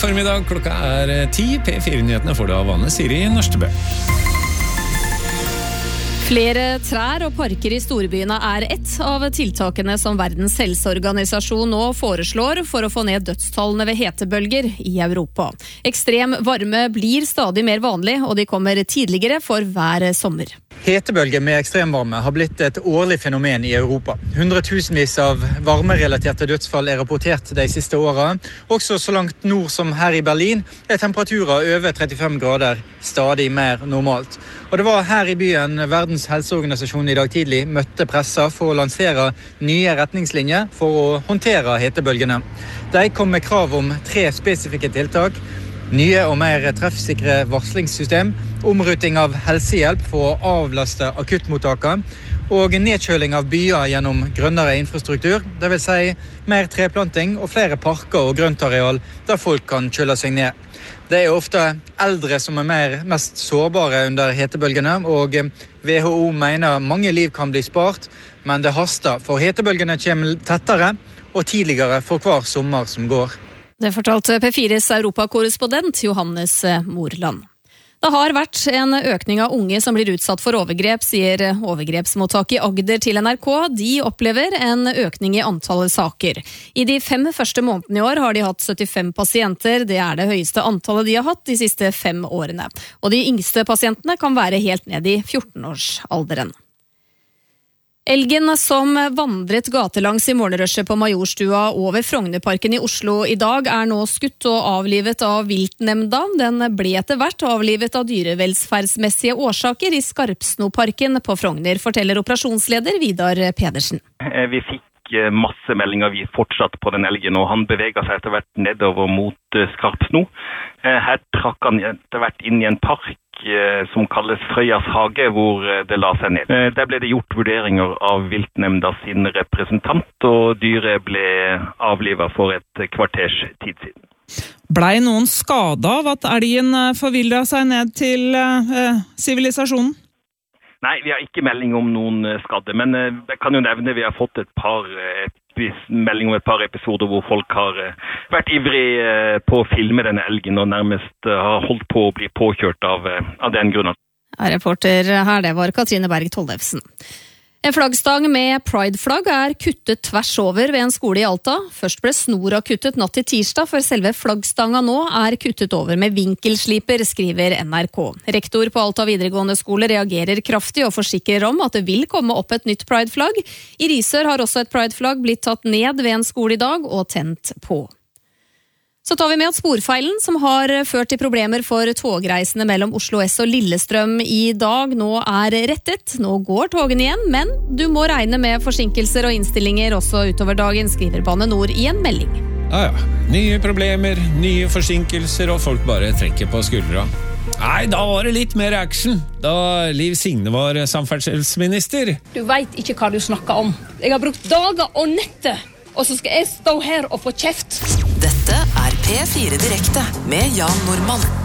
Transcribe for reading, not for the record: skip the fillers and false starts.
formiddag, klokka 10. P4-nyhetene får du av Anne Siri Nørstebø. Flere trær og parker i storbyene ett av tiltakene som Verdens helseorganisasjon nå foreslår for å få ned dødstallene ved hetebølger i Europa. Ekstrem varme blir stadig mer vanlig, og de kommer tidligere for hver sommer. Hetebølger med ekstremvarme har blitt et årlig fenomen i Europa. Hundretusenvis av varmerelaterte dødsfall er rapportert de siste årene. Også så langt nord som her i Berlin er temperaturer over 35 grader stadig mer normalt. Og det var her i byen Verdens helseorganisasjon i dag tidlig møtte pressa for å lansere nye retningslinjer for å håndtere hetebølgene. De kom med krav om 3 spesifikke tiltak: nye og mer treffsikre varslingssystem, omruting av helsehjelp for å avlaste akuttmottakene, og nedkjøling av byer gjennom grønnere infrastruktur, det vil si mer treplanting og flere parker og grøntareal der folk kan kjøle seg ned. Det er ofte eldre som er mest sårbare under hetebølgene, og WHO mener mange liv kan bli spart, men det haster, for hetebølgene kommer tettere og tidligere for hver sommer som går. Det fortalte P4s europakorrespondent Johannes Morland. Det har vært en økning av unge som blir utsatt for overgrep, sier overgrepsmottaket i Agder til NRK. De opplever en økning i antallet saker. I de 5 første månedene i år har de hatt 75 pasienter. Det er det høyeste antallet de har hatt de siste 5 årene. Og de yngste pasientene kan være helt ned i 14-årsalderen. Elgen som vandret gatelangs i morgenrushet på Majorstua over Frognerparken i Oslo i dag er nå skutt og avlivet av viltnemnda. Den ble etter hvert avlivet av dyrevelferdsmessige årsaker i Skarpsnoparken på Frogner, forteller operasjonsleder Vidar Pedersen. Vi fikk masse meldinger vi fortsatt på den elgen, og han beveget seg etter hvert nedover mot Skarpsno. Her trakk han etter hvert inn i en park som kalles Frøyas hage, hvor det la seg ned. Der ble det gjort vurderinger av viltnemnda sin representant, og dyret ble avlivet for et kvarters tid siden. Blei noen skadet av at elgen forvildet seg ned til sivilisasjonen? Nei, vi har ikke melding om noen skadde, men jeg kan jo nevne vi har fått melding om et par episoder hvor folk har vært ivrig på å filme denne elgen og nærmest har holdt på å bli påkjørt av den grunnen. Reporter her, det var Katrine Berg Tollefsen. En flaggstang med Pride-flagg er kuttet tvers over ved en skole i Alta. Først ble snora kuttet natt til tirsdag, for selve flaggstanga nå er kuttet over med vinkelsliper, skriver NRK. Rektor på Alta videregående skole reagerer kraftig og forsikrer om at det vil komme opp et nytt Pride-flagg. I Risør har også et Pride-flagg blitt tatt ned ved en skole i dag og tent på. Så tar vi med at sporfeilen som har ført til problemer for togreisende mellom Oslo S og Lillestrøm i dag nå er rettet. Nå går togene igjen, men du må regne med forsinkelser og innstillinger også utover dagen, skriver Bane Nor i en melding. Ja. Nye problemer, nye forsinkelser, og folk bare trekker på skuldra. Nei, da var det litt mer action, da Liv Signe var samferdselsminister. Du vet ikke hva du snakker om. Jeg har brukt dager og netter, og så skal jeg stå her og få kjeft. Dette er P4 Direkte med Jan Normann.